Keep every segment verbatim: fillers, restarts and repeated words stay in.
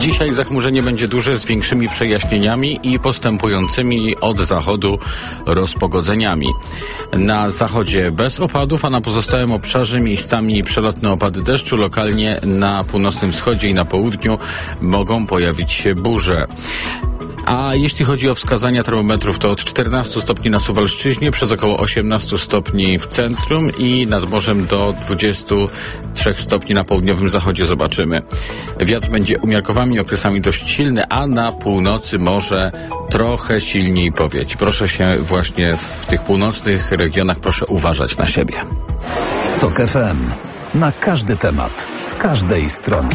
Dzisiaj zachmurzenie będzie duże z większymi przejaśnieniami i postępującymi od zachodu rozpogodzeniami. Na zachodzie bez opadów, a na pozostałym obszarze miejscami przelotne opady deszczu. Lokalnie na północnym wschodzie i na południu mogą pojawić się burze. A jeśli chodzi o wskazania termometrów, to od czternastu stopni na Suwalszczyźnie, przez około osiemnastu stopni w centrum i nad morzem do dwudziestu trzech stopni na południowym zachodzie zobaczymy. Wiatr będzie umiarkowanymi okresami dość silny, a na północy może trochę silniej powieć. Proszę się właśnie w tych północnych regionach, proszę uważać na siebie. Tok F M. Na każdy temat, z każdej strony.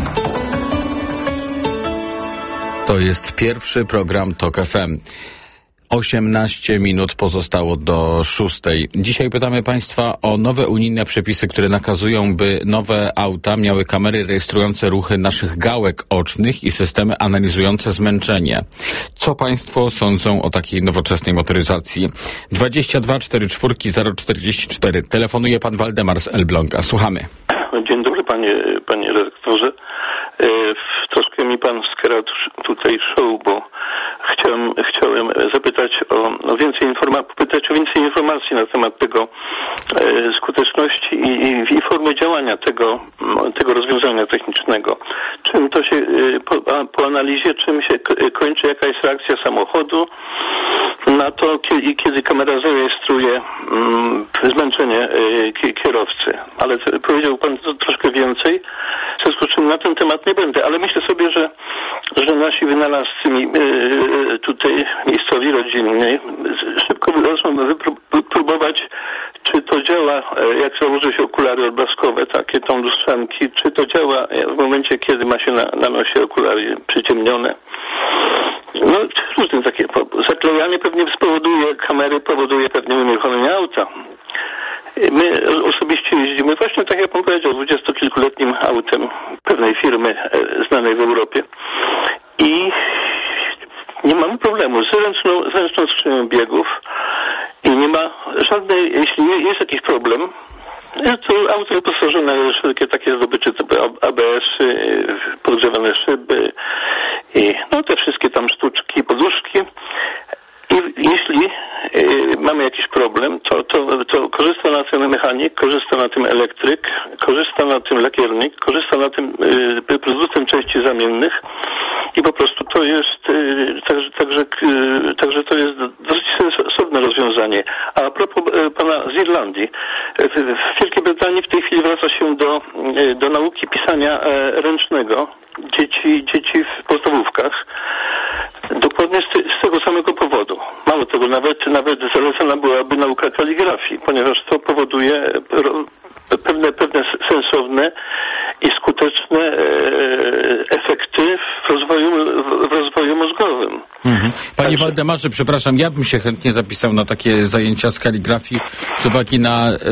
To jest pierwszy program Tok F M. osiemnaście minut pozostało do szóstej. Dzisiaj pytamy Państwa o nowe unijne przepisy, które nakazują, by nowe auta miały kamery rejestrujące ruchy naszych gałek ocznych i systemy analizujące zmęczenie. Co Państwo sądzą o takiej nowoczesnej motoryzacji? dwadzieścia dwa czterdzieści cztery zero czterdzieści cztery. Telefonuje pan Waldemar z Elbląga. Słuchamy. Dzień dobry, panie, panie redaktorze. E, troszkę mi pan skradł tutaj show, bo chciałem, chciałem zapytać o, o więcej informacji, popytać o więcej informacji na temat tego e, skuteczności i, i, i formy działania tego, tego rozwiązania technicznego. Czym to się, e, po, a, po analizie, czym się kończy, jaka jest reakcja samochodu na to, kiedy, kiedy kamera zarejestruje mm, zmęczenie e, kierowcy. Ale to, powiedział pan to troszkę więcej, w związku z czym na ten temat nie będę, ale myślę sobie, że, że nasi wynalazcy e, tutaj miejscowi, rodzinni, szybko zaczną wypróbować, czy to działa, jak założy się okulary odblaskowe, takie tą lustrzanki, czy to działa w momencie, kiedy ma się na, na nosie okulary przyciemnione. No, różne takie, zaklejanie pewnie spowoduje, kamery powoduje pewnie unieruchomienie auta. My osobiście jeździmy właśnie, tak jak pan powiedział, dwudziestokilkuletnim autem pewnej firmy znanej w Europie i nie mamy problemu z ręczną, z ręczną skrzynią biegów i nie ma żadnej, jeśli jest jakiś problem, to auto wyposażone w wszelkie takie zdobycze typu A B S-y, podgrzewane szyby i no te wszystkie tam sztuczki, poduszki. I jeśli y, mamy jakiś problem, to, to, to korzysta na tym mechanik, korzysta na tym elektryk, korzysta na tym lakiernik, korzysta na tym y, producent części zamiennych i po prostu to jest y, także, także, y, także to jest dosyć sensowne rozwiązanie. A, a propos y, pana z Irlandii, w, w Wielkiej Brytanii w tej chwili wraca się do, y, do nauki pisania y, ręcznego dzieci, dzieci w podstawówkach. Dokładnie z, te, z tego samego powodu. Mało tego, nawet, nawet zalecana byłaby nauka kaligrafii, ponieważ to powoduje pewne, pewne sensowne i skuteczne e, efekty w rozwoju, w rozwoju mózgowym. Mhm. Panie Także... Waldemarze, przepraszam, ja bym się chętnie zapisał na takie zajęcia z kaligrafii z uwagi na... E,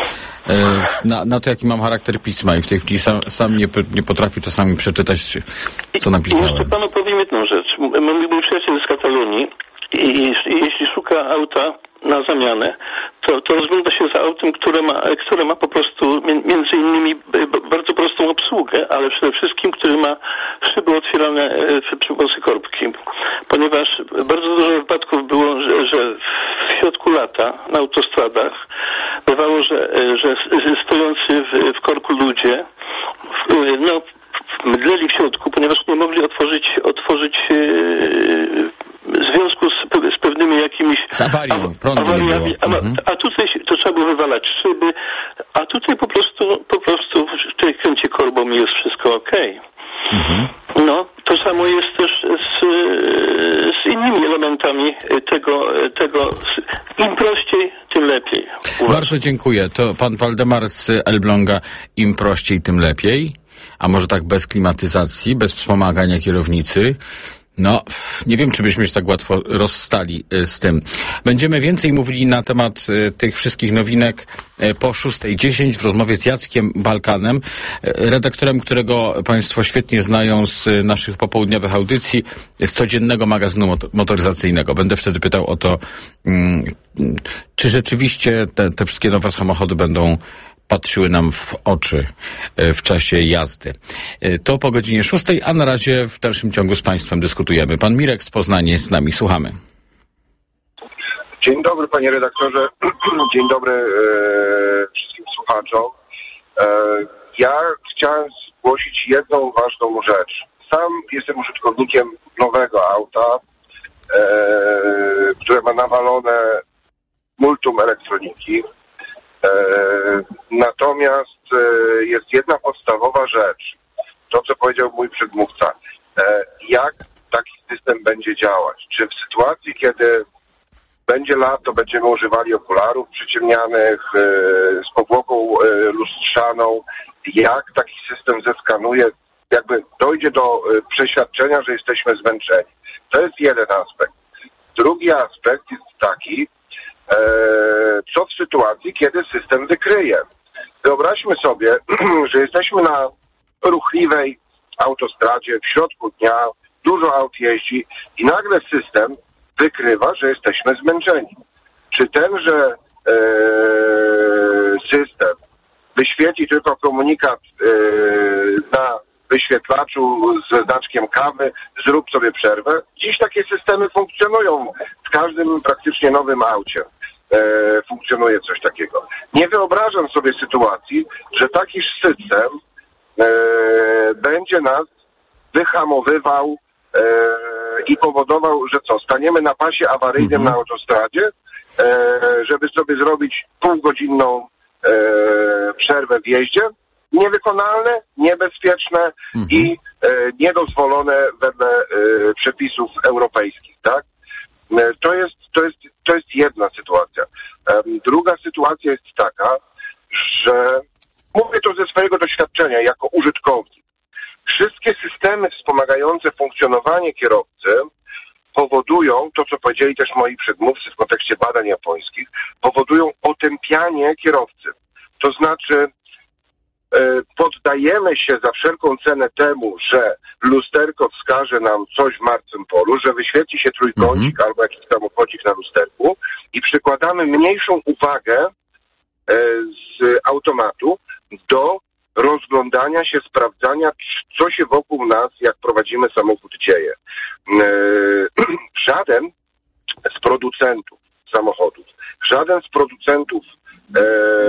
Na, na to, jaki mam charakter pisma i w tej chwili sam, sam nie, nie potrafię czasami przeczytać, co napisałem. I jeszcze panu powiem jedną rzecz. Mój przyjaciel z Katalonii i, i, i jeśli szuka auta na zamianę, to, to rozgląda się za autem, które ma, które ma po prostu między innymi bardzo prostą obsługę, ale przede wszystkim, który ma szyby otwierane przy pomocy korbki. Ponieważ bardzo dużo wypadków było, że, że w środku lata na autostradach bywało, że, że stojący w, w korku ludzie no, mdleli w środku, ponieważ nie mogli otworzyć, otworzyć w związku z, z pewnymi jakimiś z awarią, prądu awariami, a, mhm. a tutaj to trzeba było wywalać szyby, a tutaj po prostu po prostu tutaj kręci korbą i jest wszystko okej. Okay. Mhm. No, to samo jest też z, z innymi elementami tego, tego im prościej, tym lepiej. Bardzo dziękuję. To pan Waldemar z Elbląga, im prościej, tym lepiej. A może tak bez klimatyzacji, bez wspomagania kierownicy? No, nie wiem, czy byśmy się tak łatwo rozstali y, z tym. Będziemy więcej mówili na temat y, tych wszystkich nowinek y, po szóstej dziesięć w rozmowie z Jackiem Balkanem, y, redaktorem, którego państwo świetnie znają z y, naszych popołudniowych audycji, z codziennego magazynu mot- motoryzacyjnego. Będę wtedy pytał o to, y, y, czy rzeczywiście te, te wszystkie nowe samochody będą patrzyły nam w oczy w czasie jazdy. To po godzinie szóstej, a na razie w dalszym ciągu z Państwem dyskutujemy. Pan Mirek z Poznania jest z nami. Słuchamy. Dzień dobry, panie redaktorze. Dzień dobry e, wszystkim słuchaczom. E, ja chciałem zgłosić jedną ważną rzecz. Sam jestem użytkownikiem nowego auta, e, które ma nawalone multum elektroniki. E, natomiast e, jest jedna podstawowa rzecz. To, co powiedział mój przedmówca. E, jak taki system będzie działać? Czy w sytuacji, kiedy będzie lato, będziemy używali okularów przyciemnianych e, z powłoką e, lustrzaną, jak taki system zeskanuje, jakby dojdzie do e, przeświadczenia, że jesteśmy zmęczeni. To jest jeden aspekt. Drugi aspekt jest taki, e, co w sytuacji, kiedy system wykryje. Wyobraźmy sobie, że jesteśmy na ruchliwej autostradzie, w środku dnia, dużo aut jeździ i nagle system wykrywa, że jesteśmy zmęczeni. Czy tenże e, system wyświetli tylko komunikat e, na wyświetlaczu ze znaczkiem kawy, zrób sobie przerwę? Dziś takie systemy funkcjonują. W każdym praktycznie nowym aucie e, funkcjonuje coś takiego. Nie wyobrażam sobie sytuacji, że taki system e, będzie nas wyhamowywał e, i powodował, że co, staniemy na pasie awaryjnym mhm. na autostradzie, e, żeby sobie zrobić półgodzinną e, przerwę w jeździe. Niewykonalne, niebezpieczne mhm. i e, niedozwolone wedle e, przepisów europejskich, tak? E, to jest, to jest, to jest jedna sytuacja. E, druga sytuacja jest taka, że mówię to ze swojego doświadczenia jako użytkownik. Wszystkie systemy wspomagające funkcjonowanie kierowcy powodują, to co powiedzieli też moi przedmówcy w kontekście badań japońskich, powodują otępianie kierowcy. To znaczy e, poddajemy się za wszelką cenę temu, że lusterko wskaże nam coś w martwym polu, że wyświetli się trójkącik mm-hmm. albo jakiś samochodzik na lusterku i przykładamy mniejszą uwagę e, z automatu do rozglądania się, sprawdzania, co się wokół nas, jak prowadzimy samochód, dzieje. Żaden z producentów samochodów, żaden z producentów e,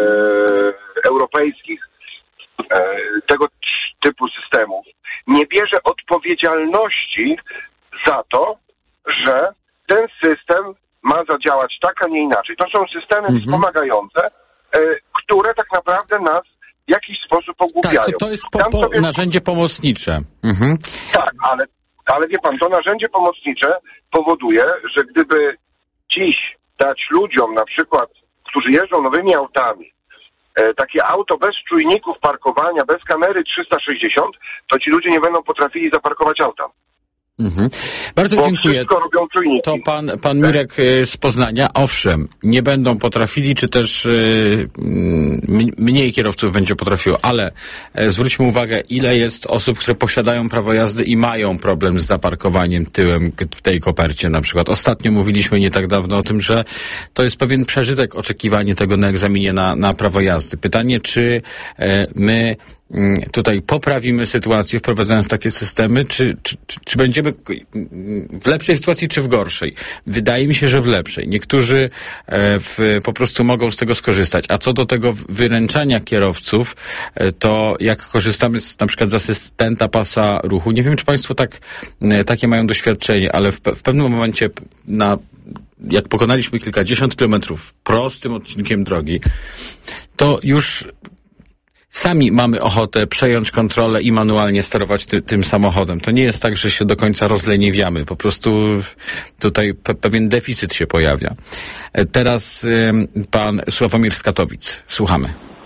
europejskich e, tego typu systemów nie bierze odpowiedzialności za to, że ten system ma zadziałać tak, a nie inaczej. To są systemy mhm. wspomagające, e, które tak naprawdę nas w jakiś sposób pogłubiają. Tak, to, to jest po, po sobie... narzędzie pomocnicze. Mhm. Tak, ale, ale wie pan, to narzędzie pomocnicze powoduje, że gdyby dziś dać ludziom, na przykład, którzy jeżdżą nowymi autami, e, takie auto bez czujników parkowania, bez kamery trzysta sześćdziesiąt, to ci ludzie nie będą potrafili zaparkować auta. Mhm. Bardzo Bo dziękuję. Robią czujniki. To pan, pan Mirek z Poznania. Owszem, nie będą potrafili, czy też yy, mniej kierowców będzie potrafiło, ale yy, zwróćmy uwagę, ile jest osób, które posiadają prawo jazdy i mają problem z zaparkowaniem tyłem w tej kopercie na przykład. Ostatnio mówiliśmy nie tak dawno o tym, że to jest pewien przeżytek oczekiwanie tego na egzaminie na, na prawo jazdy. Pytanie, czy yy, my tutaj poprawimy sytuację, wprowadzając takie systemy, czy, czy, czy będziemy w lepszej sytuacji, czy w gorszej? Wydaje mi się, że w lepszej. Niektórzy w, po prostu mogą z tego skorzystać. A co do tego wyręczania kierowców, to jak korzystamy z, na przykład z asystenta pasa ruchu, nie wiem, czy państwo tak, takie mają doświadczenie, ale w, w pewnym momencie na jak pokonaliśmy kilkadziesiąt kilometrów prostym odcinkiem drogi, to już sami mamy ochotę przejąć kontrolę i manualnie sterować ty, tym samochodem. To nie jest tak, że się do końca rozleniwiamy. Po prostu tutaj pe, pewien deficyt się pojawia. Teraz y, pan Sławomir z Katowic. Słuchamy.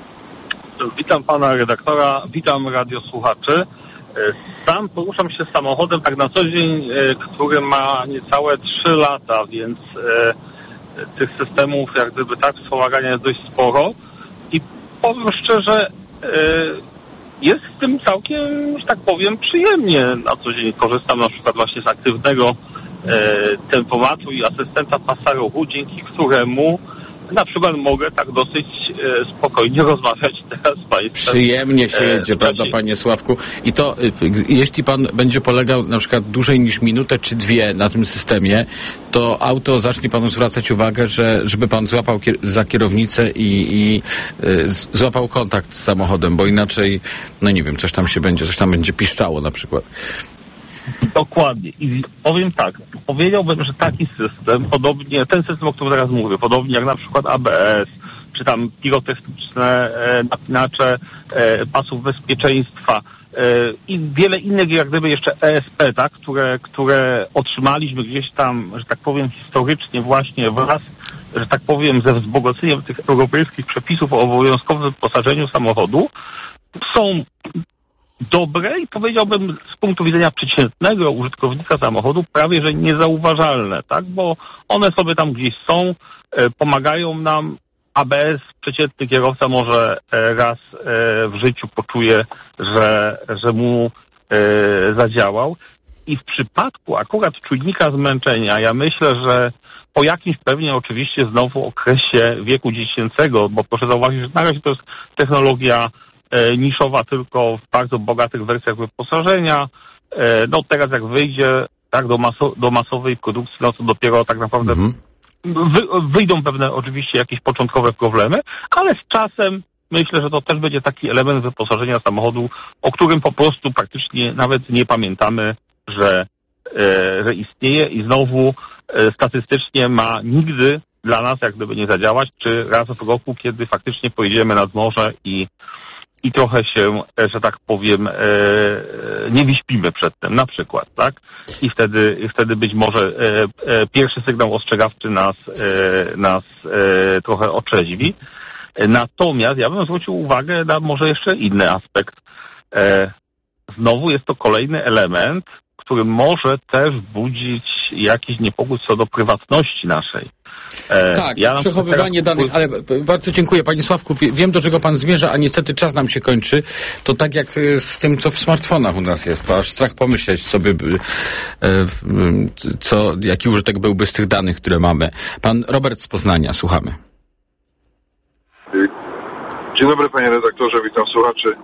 Witam pana redaktora, witam radiosłuchaczy. Sam poruszam się samochodem tak na co dzień, który ma niecałe trzy lata, więc y, tych systemów jak gdyby tak wspomagania jest dość sporo. I powiem szczerze, jest z tym całkiem, że tak powiem, przyjemnie. Na co dzień korzystam na przykład właśnie z aktywnego e, tempomatu i asystenta pasa ruchu, dzięki któremu na przykład mogę tak dosyć e, spokojnie rozmawiać teraz z państwem. Przyjemnie się jedzie, e, prawda, panie Sławku? I to, jeśli pan będzie polegał na przykład dłużej niż minutę czy dwie na tym systemie, to auto zacznie panu zwracać uwagę, że żeby pan złapał kier- za kierownicę i, i y, złapał kontakt z samochodem, bo inaczej, no nie wiem, coś tam się będzie, coś tam będzie piszczało na przykład. Dokładnie. I powiem tak, powiedziałbym, że taki system, podobnie, ten system, o którym teraz mówię, podobnie jak na przykład A B S, czy tam pirotechniczne e, napinacze e, pasów bezpieczeństwa e, i wiele innych, jak gdyby jeszcze E S P, tak, które, które otrzymaliśmy gdzieś tam, że tak powiem, historycznie właśnie wraz, że tak powiem, ze wzbogaceniem tych europejskich przepisów o obowiązkowym wyposażeniu samochodu, są dobre i powiedziałbym z punktu widzenia przeciętnego użytkownika samochodu prawie, że niezauważalne, tak, bo one sobie tam gdzieś są, e, pomagają nam. A B S przeciętny kierowca może e, raz e, w życiu poczuje, że, że mu e, zadziałał. I w przypadku akurat czujnika zmęczenia, ja myślę, że po jakimś pewnie oczywiście znowu okresie wieku dziecięcego, bo proszę zauważyć, że na razie to jest technologia e, niszowa tylko w bardzo bogatych wersjach wyposażenia. E, no teraz jak wyjdzie tak do, maso, do masowej produkcji, no to dopiero tak naprawdę mhm. wy, wyjdą pewne oczywiście jakieś początkowe problemy, ale z czasem myślę, że to też będzie taki element wyposażenia samochodu, o którym po prostu praktycznie nawet nie pamiętamy, że, e, że istnieje i znowu e, statystycznie ma nigdy dla nas jak gdyby nie zadziałać, czy raz w roku, kiedy faktycznie pojedziemy nad morze i, i trochę się, że tak powiem, e, nie wyśpimy przed tym na przykład, tak? I wtedy, i wtedy być może e, e, pierwszy sygnał ostrzegawczy nas, e, nas e, trochę otrzeźwi. Natomiast ja bym zwrócił uwagę na może jeszcze inny aspekt. E, znowu jest to kolejny element, który może też budzić jakiś niepokój co do prywatności naszej. E, tak, ja przechowywanie teraz... danych, ale bardzo dziękuję panie Sławku. Wiem, do czego pan zmierza, a niestety czas nam się kończy. To tak jak z tym, co w smartfonach u nas jest. To aż strach pomyśleć, co by, co, jaki użytek byłby z tych danych, które mamy. Pan Robert z Poznania, słuchamy. Dzień dobry panie redaktorze, witam słuchaczy.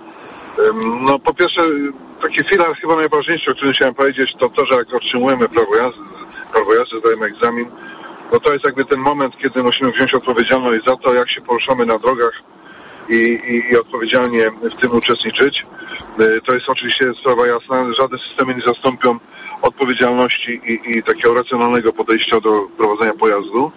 No po pierwsze, taki filar chyba najważniejszy, o którym chciałem powiedzieć, to to, że jak otrzymujemy prawo jazdy, prawo jazdy, zdajemy egzamin, no to jest jakby ten moment, kiedy musimy wziąć odpowiedzialność za to, jak się poruszamy na drogach i, i, i odpowiedzialnie w tym uczestniczyć. To jest oczywiście sprawa jasna, żadne systemy nie zastąpią odpowiedzialności i, i takiego racjonalnego podejścia do prowadzenia pojazdu.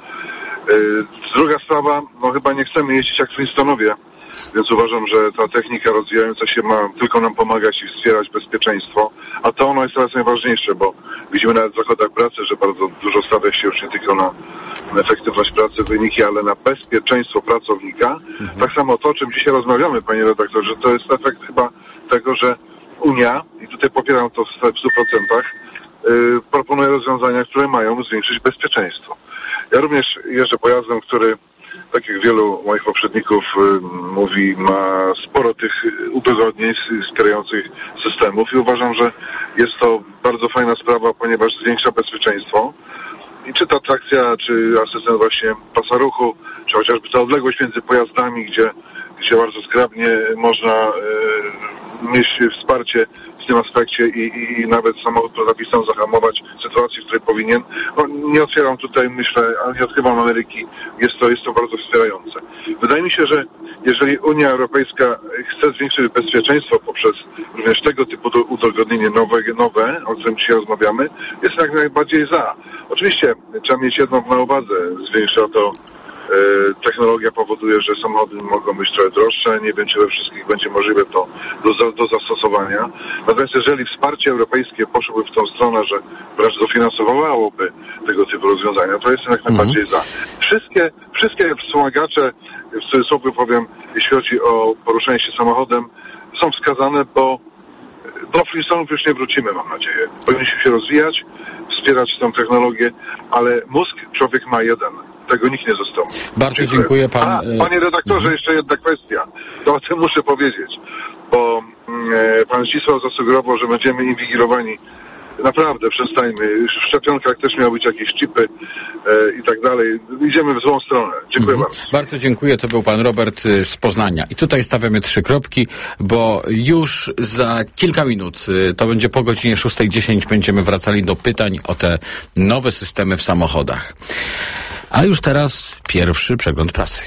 Druga sprawa, no chyba nie chcemy jeździć jak Flintstonowie, więc uważam, że ta technika rozwijająca się ma tylko nam pomagać i wspierać bezpieczeństwo, a to ono jest teraz najważniejsze, bo widzimy nawet w zakładach pracy, że bardzo dużo stawia się już nie tylko na efektywność pracy, wyniki, ale na bezpieczeństwo pracownika. Mhm. Tak samo to, o czym dzisiaj rozmawiamy, panie redaktorze, to jest efekt chyba tego, że Unia, i tutaj popieram to w stu procentach, yy, proponuje rozwiązania, które mają zwiększyć bezpieczeństwo. Ja również jeżdżę pojazdem, który, tak jak wielu moich poprzedników y, mówi, ma sporo tych udogodnień wspierających systemów i uważam, że jest to bardzo fajna sprawa, ponieważ zwiększa bezpieczeństwo. I czy ta trakcja, czy asystent właśnie pasa ruchu, czy chociażby ta odległość między pojazdami, gdzie, gdzie bardzo zgrabnie można y, mieć wsparcie w tym aspekcie i, i, i nawet samochód potrafi sam zahamować w sytuacji, w której powinien. No, nie otwieram tutaj, myślę, ale nie odkrywam Ameryki. Jest to, jest to bardzo wspierające. Wydaje mi się, że jeżeli Unia Europejska chce zwiększyć bezpieczeństwo poprzez również tego typu udogodnienie nowe, nowe, o którym dzisiaj rozmawiamy, jest jak najbardziej za. Oczywiście trzeba mieć jedno na uwadze. Zwiększa to technologia powoduje, że samochody mogą być trochę droższe, nie wiem, czy we wszystkich będzie możliwe to do, do zastosowania. Natomiast jeżeli wsparcie europejskie poszłoby w tą stronę, że wręcz dofinansowałoby tego typu rozwiązania, to jestem jak najbardziej za. Wszystkie, wszystkie wspomagacze, w cudzysłowie powiem, jeśli chodzi o poruszanie się samochodem, są wskazane, bo do Flintstonów już nie wrócimy, mam nadzieję. Powinniśmy się rozwijać, wspierać tę technologię, ale mózg człowiek ma jeden. Tego nikt nie zastąpi. Bardzo dziękuję, dziękuję pan. A, panie redaktorze, mhm. jeszcze jedna kwestia. To o tym muszę powiedzieć, bo e, pan Zdzisław zasugerował, że będziemy inwigilowani Naprawdę, przestańmy. W szczepionkach też miały być jakieś chipy e, i tak dalej. Idziemy w złą stronę. Dziękuję Mhm. bardzo. Bardzo dziękuję. To był pan Robert y, z Poznania. I tutaj stawiamy trzy kropki, bo już za kilka minut, y, to będzie po godzinie szósta dziesięć, będziemy wracali do pytań o te nowe systemy w samochodach. A już teraz pierwszy przegląd prasy.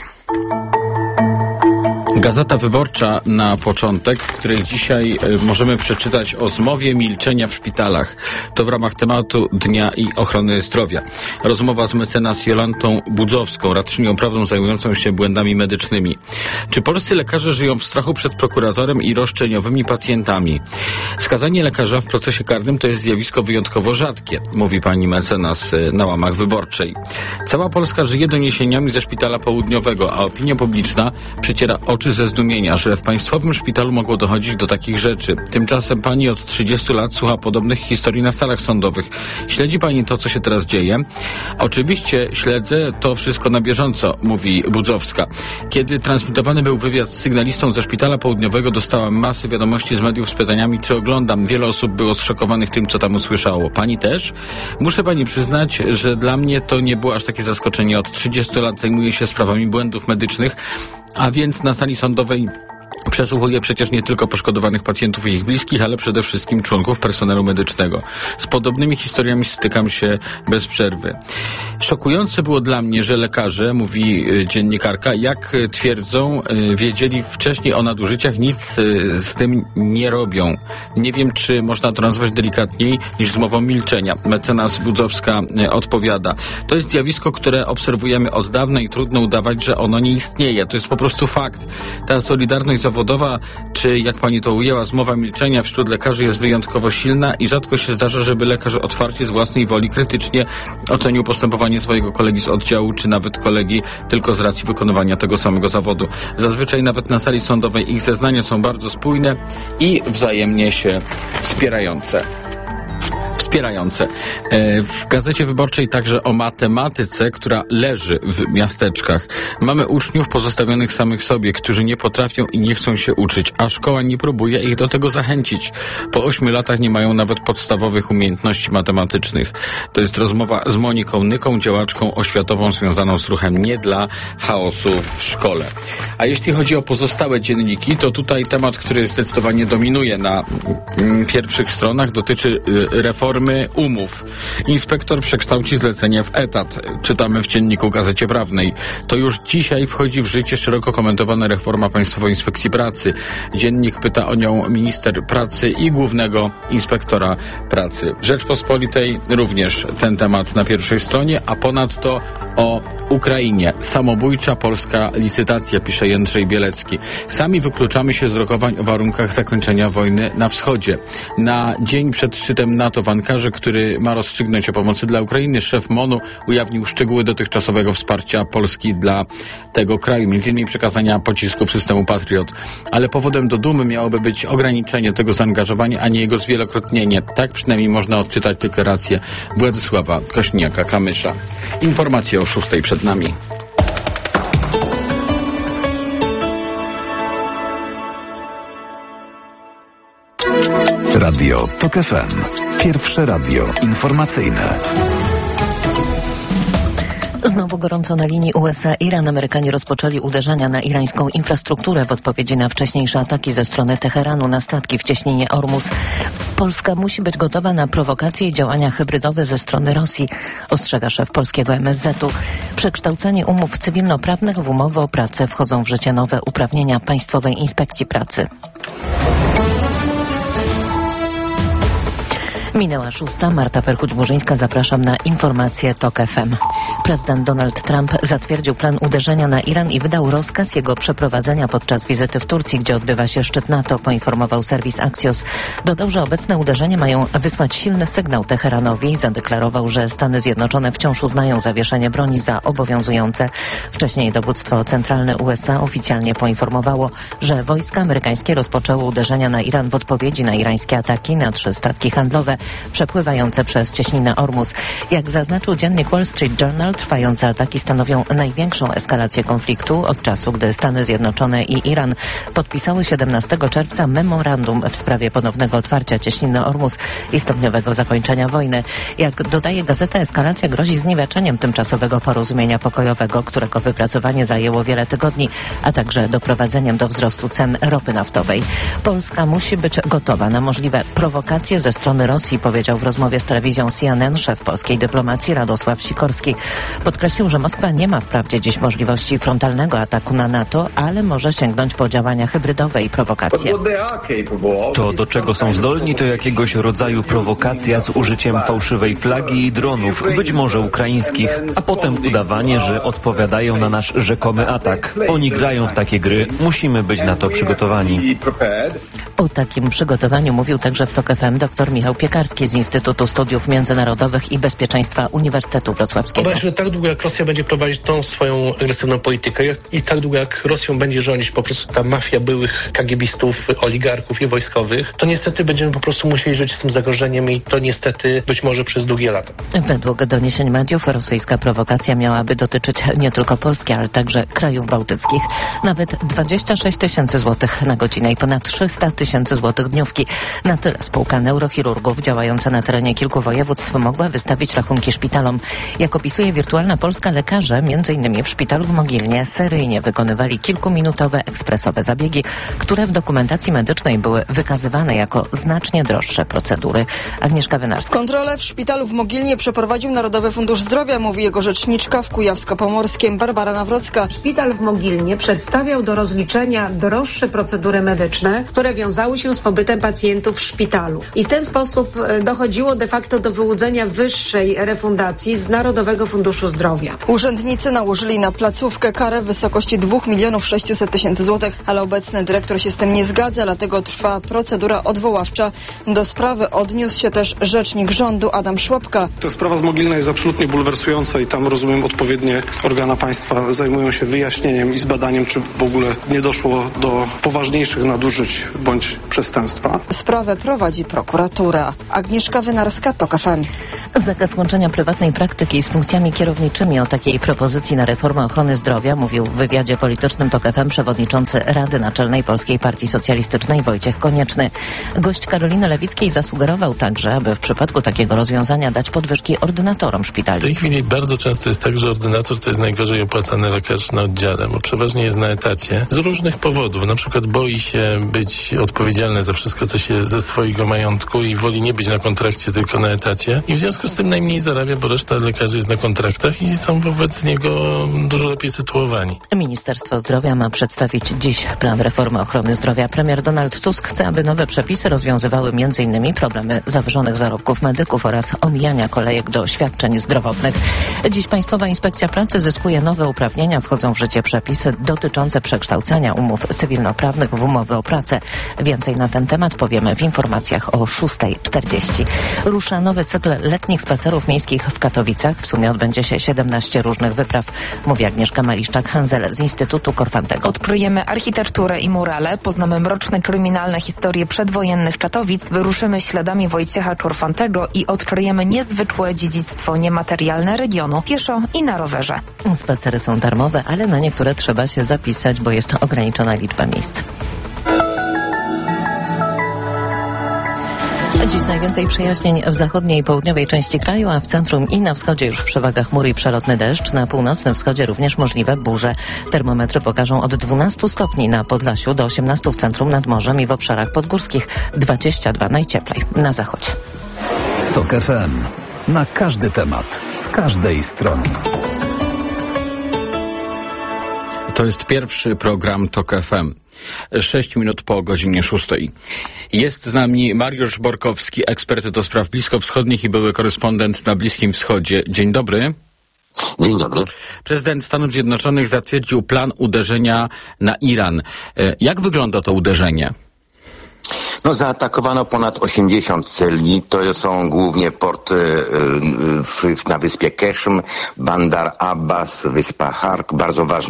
Gazeta Wyborcza na początek, w której dzisiaj y, możemy przeczytać o zmowie milczenia w szpitalach. To w ramach tematu Dnia i Ochrony Zdrowia. Rozmowa z mecenas Jolantą Budzowską, radczynią prawną zajmującą się błędami medycznymi. Czy polscy lekarze żyją w strachu przed prokuratorem i roszczeniowymi pacjentami? Skazanie lekarza w procesie karnym to jest zjawisko wyjątkowo rzadkie, mówi pani mecenas y, na łamach Wyborczej. Cała Polska żyje doniesieniami ze szpitala południowego, a opinia publiczna przeciera oczy ze zdumienia, że w państwowym szpitalu mogło dochodzić do takich rzeczy. Tymczasem pani od trzydziestu lat słucha podobnych historii na salach sądowych. Śledzi pani to, co się teraz dzieje? Oczywiście śledzę to wszystko na bieżąco, mówi Budzowska. Kiedy transmitowany był wywiad z sygnalistą ze szpitala południowego, dostałam masę wiadomości z mediów z pytaniami, czy oglądam. Wiele osób było zszokowanych tym, co tam usłyszało. Pani też? Muszę pani przyznać, że dla mnie to nie było aż takie zaskoczenie. Od trzydziestu lat zajmuję się sprawami błędów medycznych, a więc na sali sądowej przesłuchuje przecież nie tylko poszkodowanych pacjentów i ich bliskich, ale przede wszystkim członków personelu medycznego. Z podobnymi historiami stykam się bez przerwy. Szokujące było dla mnie, że lekarze, mówi y, dziennikarka, jak y, twierdzą, y, wiedzieli wcześniej o nadużyciach, nic y, z tym nie robią. Nie wiem, czy można to nazwać delikatniej niż zmową milczenia. Mecenas Budzowska y, odpowiada. To jest zjawisko, które obserwujemy od dawna i trudno udawać, że ono nie istnieje. To jest po prostu fakt. Ta solidarność zawodowa, czy jak pani to ujęła, zmowa milczenia wśród lekarzy jest wyjątkowo silna i rzadko się zdarza, żeby lekarz otwarcie z własnej woli krytycznie ocenił postępowanie swojego kolegi z oddziału, czy nawet kolegi tylko z racji wykonywania tego samego zawodu. Zazwyczaj nawet na sali sądowej ich zeznania są bardzo spójne i wzajemnie się wspierające. Wspierające. W Gazecie Wyborczej także o matematyce, która leży w miasteczkach. Mamy uczniów pozostawionych samych sobie, którzy nie potrafią i nie chcą się uczyć, a szkoła nie próbuje ich do tego zachęcić. Po ośmiu latach nie mają nawet podstawowych umiejętności matematycznych. To jest rozmowa z Moniką Nyką, działaczką oświatową związaną z ruchem Nie dla chaosu w szkole. A jeśli chodzi o pozostałe dzienniki, to tutaj temat, który zdecydowanie dominuje na mm, pierwszych stronach, dotyczy y, reformy umów. Inspektor przekształci zlecenie w etat. Czytamy w dzienniku Gazecie Prawnej. To już dzisiaj wchodzi w życie szeroko komentowana reforma Państwowej Inspekcji Pracy. Dziennik pyta o nią minister pracy i głównego inspektora pracy. W Rzeczpospolitej również ten temat na pierwszej stronie, a ponadto o Ukrainie. Samobójcza polska licytacja, pisze Jędrzej Bielecki. Sami wykluczamy się z rokowań o warunkach zakończenia wojny na wschodzie. Na dzień przed szczytem NATO w Ankarze, który ma rozstrzygnąć o pomocy dla Ukrainy, szef MON-u ujawnił szczegóły dotychczasowego wsparcia Polski dla tego kraju, między innymi przekazania pocisków systemu Patriot. Ale powodem do dumy miałoby być ograniczenie tego zaangażowania, a nie jego zwielokrotnienie. Tak przynajmniej można odczytać deklarację Władysława Kośniaka-Kamysza. Informacje o szóstej przed nami. Radio TOK F M. Pierwsze radio informacyjne. Znowu gorąco na linii U S A Iran. Amerykanie rozpoczęli uderzenia na irańską infrastrukturę w odpowiedzi na wcześniejsze ataki ze strony Teheranu na statki w cieśninie Ormus. Polska musi być gotowa na prowokacje i działania hybrydowe ze strony Rosji, ostrzega szef polskiego M S Z-u. Przekształcenie umów cywilnoprawnych w umowy o pracę, wchodzą w życie nowe uprawnienia Państwowej Inspekcji Pracy. Minęła szósta. Marta Perchuć-Burzyńska, zapraszam na informacje TOK F M. Prezydent Donald Trump zatwierdził plan uderzenia na Iran i wydał rozkaz jego przeprowadzenia podczas wizyty w Turcji, gdzie odbywa się szczyt NATO, poinformował serwis Axios. Dodał, że obecne uderzenia mają wysłać silny sygnał Teheranowi i zadeklarował, że Stany Zjednoczone wciąż uznają zawieszenie broni za obowiązujące. Wcześniej dowództwo centralne U S A oficjalnie poinformowało, że wojska amerykańskie rozpoczęły uderzenia na Iran w odpowiedzi na irańskie ataki na trzy statki handlowe przepływające przez cieśninę Ormus. Jak zaznaczył dziennik Wall Street Journal, trwające ataki stanowią największą eskalację konfliktu od czasu, gdy Stany Zjednoczone i Iran podpisały siedemnastego czerwca memorandum w sprawie ponownego otwarcia cieśniny Ormus i stopniowego zakończenia wojny. Jak dodaje gazeta, eskalacja grozi zniweczeniem tymczasowego porozumienia pokojowego, którego wypracowanie zajęło wiele tygodni, a także doprowadzeniem do wzrostu cen ropy naftowej. Polska musi być gotowa na możliwe prowokacje ze strony Rosji, powiedział w rozmowie z telewizją C N N szef polskiej dyplomacji Radosław Sikorski. Podkreślił, że Moskwa nie ma wprawdzie dziś możliwości frontalnego ataku na NATO, ale może sięgnąć po działania hybrydowe i prowokacje. To, do czego są zdolni, to jakiegoś rodzaju prowokacja z użyciem fałszywej flagi i dronów, być może ukraińskich, a potem udawanie, że odpowiadają na nasz rzekomy atak. Oni grają w takie gry, musimy być na to przygotowani. O takim przygotowaniu mówił także w TOK F M dr Michał Piekarski z Instytutu Studiów Międzynarodowych i Bezpieczeństwa Uniwersytetu Wrocławskiego. Obawiam się, że tak długo jak Rosja będzie prowadzić tą swoją agresywną politykę i tak długo jak Rosją będzie rządzić po prostu ta mafia byłych kagibistów, oligarchów i wojskowych, to niestety będziemy po prostu musieli żyć z tym zagrożeniem i to niestety być może przez długie lata. Według doniesień mediów rosyjska prowokacja miałaby dotyczyć nie tylko Polski, ale także krajów bałtyckich. Nawet dwadzieścia sześć tysięcy złotych na godzinę i ponad trzysta tysięcy złotych dniówki. Na tyle spółka neurochirurgów działająca na terenie kilku województw mogła wystawić rachunki szpitalom. Jak opisuje Wirtualna Polska, lekarze, między innymi w szpitalu w Mogilnie, seryjnie wykonywali kilkuminutowe ekspresowe zabiegi, które w dokumentacji medycznej były wykazywane jako znacznie droższe procedury. Agnieszka Wynarska. Kontrolę w szpitalu w Mogilnie przeprowadził Narodowy Fundusz Zdrowia, mówi jego rzeczniczka w Kujawsko-Pomorskiem Barbara Nawrocka. Szpital w Mogilnie przedstawiał do rozliczenia droższe procedury medyczne, które wiązały się z pobytem pacjentów w szpitalu. I w ten sposób dochodziło de facto do wyłudzenia wyższej refundacji z Narodowego Funduszu Zdrowia. Urzędnicy nałożyli na placówkę karę w wysokości dwa miliony sześćset tysięcy złotych, ale obecny dyrektor się z tym nie zgadza, dlatego trwa procedura odwoławcza. Do sprawy odniósł się też rzecznik rządu Adam Szłapka. Ta sprawa z Mogilna jest absolutnie bulwersująca i tam, rozumiem, odpowiednie organa państwa zajmują się wyjaśnieniem i zbadaniem, czy w ogóle nie doszło do poważniejszych nadużyć bądź przestępstwa. Sprawę prowadzi prokuratura. Agnieszka Wynarska, TOK F M. Zakaz łączenia prywatnej praktyki z funkcjami kierowniczymi. O takiej propozycji na reformę ochrony zdrowia mówił w wywiadzie politycznym TOK F M przewodniczący Rady Naczelnej Polskiej Partii Socjalistycznej Wojciech Konieczny. Gość Karoliny Lewickiej zasugerował także, aby w przypadku takiego rozwiązania dać podwyżki ordynatorom szpitali. W tej chwili bardzo często jest tak, że ordynator to jest najgorzej opłacany lekarz na oddziale, bo przeważnie jest na etacie z różnych powodów. Na przykład boi się być odpowiedzialny za wszystko, co się ze swojego majątku i woli nie być na kontrakcie, tylko na etacie. I w związku z tym najmniej zarabia, bo reszta lekarzy jest na kontraktach i są wobec niego dużo lepiej sytuowani. Ministerstwo Zdrowia ma przedstawić dziś plan reformy ochrony zdrowia. Premier Donald Tusk chce, aby nowe przepisy rozwiązywały między innymi problemy zawyżonych zarobków medyków oraz omijania kolejek do świadczeń zdrowotnych. Dziś Państwowa Inspekcja Pracy zyskuje nowe uprawnienia. Wchodzą w życie przepisy dotyczące przekształcania umów cywilnoprawnych w umowy o pracę. Więcej na ten temat powiemy w informacjach o szósta czterdzieści. Rusza nowy cykl letnich spacerów miejskich w Katowicach. W sumie odbędzie się siedemnaście różnych wypraw, mówi Agnieszka Maliszczak-Hanzel z Instytutu Korfantego. Odkryjemy architekturę i murale, poznamy mroczne kryminalne historie przedwojennych Katowic, wyruszymy śladami Wojciecha Korfantego i odkryjemy niezwykłe dziedzictwo niematerialne regionu pieszo i na rowerze. Spacery są darmowe, ale na niektóre trzeba się zapisać, bo jest ograniczona liczba miejsc. Dziś najwięcej przejaśnień w zachodniej i południowej części kraju, a w centrum i na wschodzie już przewaga chmur i przelotny deszcz. Na północnym wschodzie również możliwe burze. Termometry pokażą od dwunastu stopni na Podlasiu do osiemnastu w centrum, nad morzem i w obszarach podgórskich. dwadzieścia dwa najcieplej na zachodzie. TOK F M. Na każdy temat, z każdej strony. To jest pierwszy program TOK F M. Sześć minut po godzinie szóstej. Jest z nami Mariusz Borkowski, ekspert do spraw bliskowschodnich i były korespondent na Bliskim Wschodzie. Dzień dobry. Dzień dobry. Prezydent Stanów Zjednoczonych zatwierdził plan uderzenia na Iran. Jak wygląda to uderzenie? No, zaatakowano ponad osiemdziesiąt celi. To są głównie porty y, y, na wyspie Keshm, Bandar Abbas, wyspa Hark, bardzo ważne